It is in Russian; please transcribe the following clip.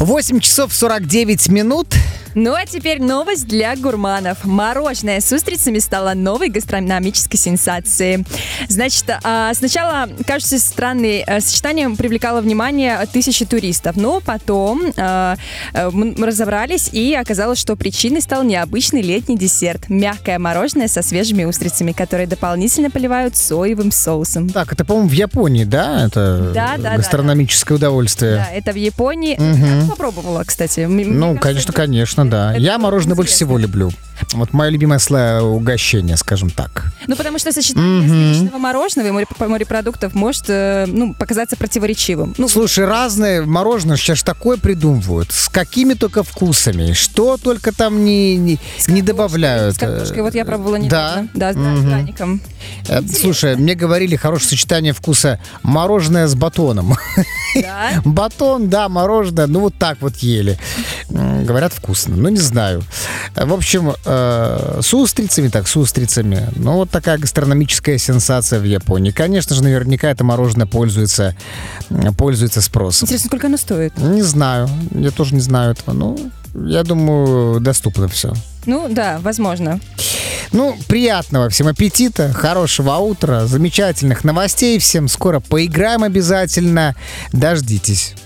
8 часов 49 минут. Ну а теперь новость для гурманов. Мороженое с устрицами стало новой гастрономической сенсацией. Значит, сначала, кажется, странным сочетанием привлекало внимание тысячи туристов, но потом мы разобрались, и оказалось, что причиной стал необычный летний десерт. Мягкое мороженое со свежими устрицами, которые дополнительно поливают соевым соусом. Так, это, по-моему, в Японии, да? Это гастрономическое удовольствие. Да, это в Японии. Я попробовала, кстати. Ну, конечно, да. Я мороженое больше всего люблю. Вот мое любимое угощение, скажем так. Ну, потому что сочетание сливочного мороженого и морепродуктов может показаться противоречивым. Слушай, разные мороженое сейчас такое придумывают. С какими только вкусами. Что только там не добавляют. С картошкой. Вот я пробовала недавно. Да, с пряником. Слушай, мне говорили, хорошее сочетание вкуса мороженое с батоном. Да? Батон, да, мороженое. Ну, вот так вот ели. Говорят, вкусно. Ну, не знаю. В общем, с устрицами. Ну, вот такая гастрономическая сенсация в Японии. Конечно же, наверняка это мороженое пользуется спросом. Интересно, сколько оно стоит? Не знаю. Я тоже не знаю этого. Ну, я думаю, доступно все. Ну, да, возможно. Ну, приятного всем аппетита, хорошего утра, замечательных новостей всем. Скоро поиграем обязательно. Дождитесь.